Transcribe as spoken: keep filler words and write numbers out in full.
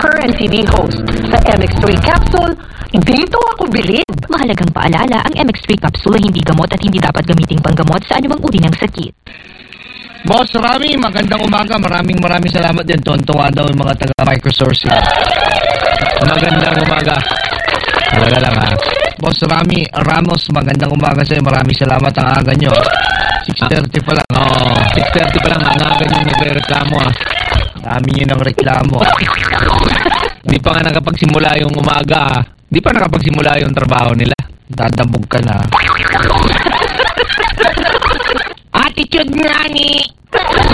anchor and T V host. Sa M X three capsule, dito ako bilib. Mahalagang paalala, ang M X three capsule ay hindi gamot at hindi dapat gamiting panggamot sa anumang uri ng sakit. Boss Rami, magandang umaga. Maraming maraming salamat din. Tuwan-tuwa daw yung mga taga-microsourcing. Magandang umaga. Talaga lang ha. Boss Rami Ramos, magandang umaga sa'yo. Maraming salamat ang aga nyo. six thirty pa lang. Oo, six thirty pa lang. Ang aga nyo nagre-reklamo ha. Dami nyo ng reklamo. Di pa nga nakapagsimula yung umaga ha. Di pa nakapagsimula yung trabaho nila. Dadabog ka na. Attitude nga ni